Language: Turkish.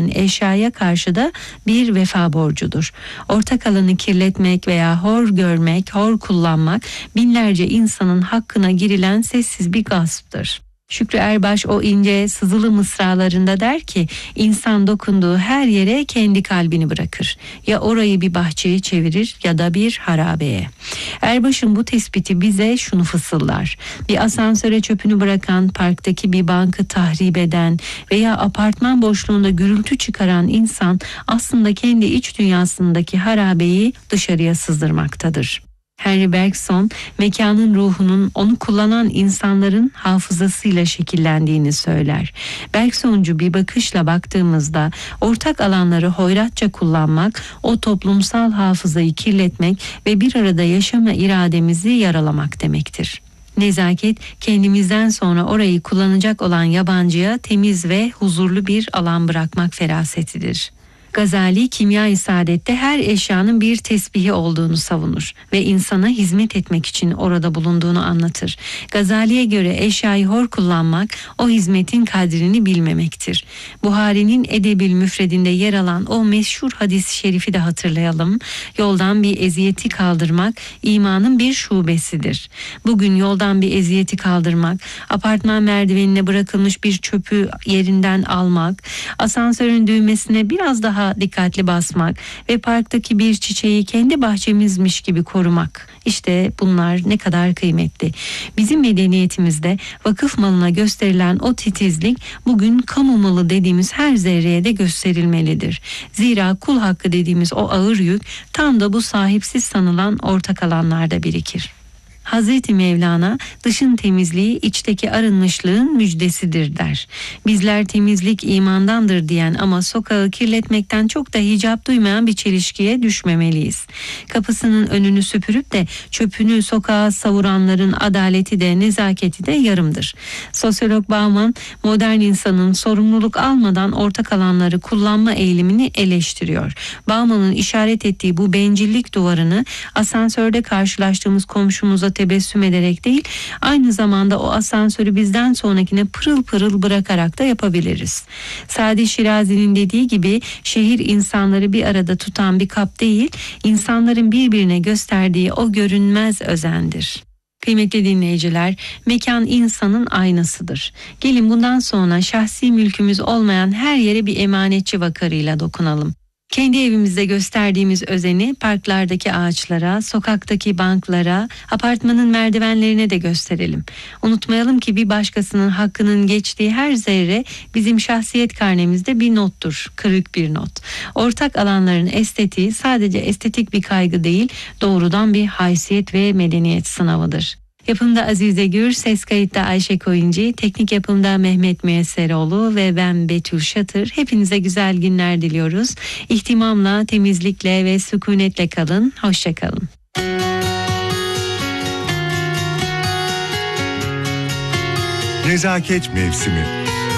eden eşyaya karşı da bir vefa borcudur. Ortak alanı kirletmek veya hor görmek, hor kullanmak binlerce insanın hakkına girilen sessiz bir gasptır. Şükrü Erbaş o ince sızılı mısralarında der ki, insan dokunduğu her yere kendi kalbini bırakır. Ya orayı bir bahçeye çevirir ya da bir harabeye. Erbaş'ın bu tespiti bize şunu fısıldar: bir asansöre çöpünü bırakan, parktaki bir bankı tahrip eden veya apartman boşluğunda gürültü çıkaran insan aslında kendi iç dünyasındaki harabeyi dışarıya sızdırmaktadır. Henry Bergson, mekanın ruhunun onu kullanan insanların hafızasıyla şekillendiğini söyler. Bergsoncu bir bakışla baktığımızda ortak alanları hoyratça kullanmak, o toplumsal hafızayı kirletmek ve bir arada yaşama irademizi yaralamak demektir. Nezaket, kendimizden sonra orayı kullanacak olan yabancıya temiz ve huzurlu bir alan bırakmak ferasetidir. Gazali, Kimya-i Saadet'te her eşyanın bir tesbihi olduğunu savunur ve insana hizmet etmek için orada bulunduğunu anlatır. Gazali'ye göre eşyayı hor kullanmak, o hizmetin kadrini bilmemektir. Buhari'nin Edebil Müfredinde yer alan o meşhur hadis-i şerifi de hatırlayalım. Yoldan bir eziyeti kaldırmak imanın bir şubesidir. Bugün yoldan bir eziyeti kaldırmak, apartman merdivenine bırakılmış bir çöpü yerinden almak, asansörün düğmesine biraz daha dikkatli basmak ve parktaki bir çiçeği kendi bahçemizmiş gibi korumak. İşte bunlar ne kadar kıymetli. Bizim medeniyetimizde vakıf malına gösterilen o titizlik bugün kamu malı dediğimiz her zerreye de gösterilmelidir. Zira kul hakkı dediğimiz o ağır yük tam da bu sahipsiz sanılan ortak alanlarda birikir. Hazreti Mevlana, dışın temizliği içteki arınmışlığın müjdesidir der. Bizler temizlik imandandır diyen ama sokağı kirletmekten çok da hicap duymayan bir çelişkiye düşmemeliyiz. Kapısının önünü süpürüp de çöpünü sokağa savuranların adaleti de nezaketi de yarımdır. Sosyolog Bauman, modern insanın sorumluluk almadan ortak alanları kullanma eğilimini eleştiriyor. Bauman'ın işaret ettiği bu bencillik duvarını asansörde karşılaştığımız komşumuza tebessüm ederek değil, aynı zamanda o asansörü bizden sonrakine pırıl pırıl bırakarak da yapabiliriz. Sadi Şirazi'nin dediği gibi şehir insanları bir arada tutan bir kap değil, insanların birbirine gösterdiği o görünmez özendir. Kıymetli dinleyiciler, mekan insanın aynasıdır. Gelin bundan sonra şahsi mülkümüz olmayan her yere bir emanetçi vakarıyla dokunalım. Kendi evimizde gösterdiğimiz özeni parklardaki ağaçlara, sokaktaki banklara, apartmanın merdivenlerine de gösterelim. Unutmayalım ki bir başkasının hakkının geçtiği her zerre bizim şahsiyet karnemizde bir nottur, kırık bir not. Ortak alanların estetiği sadece estetik bir kaygı değil, doğrudan bir haysiyet ve medeniyet sınavıdır. Yapımda Azize Gür, ses kayıtta Ayşe Koyuncu, teknik yapımda Mehmet Müesseroğlu ve ben Betül Şatır. Hepinize güzel günler diliyoruz. İhtimamla, temizlikle ve sükunetle kalın. Hoşça kalın. Nezaket mevsimi.